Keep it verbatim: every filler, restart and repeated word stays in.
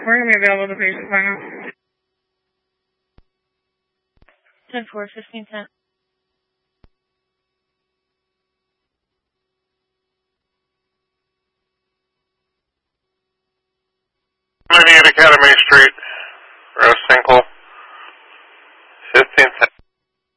We're going to be available to patient right now. ten four, fifteen ten. ninety-eight Academy Street, Rose Sinkhole.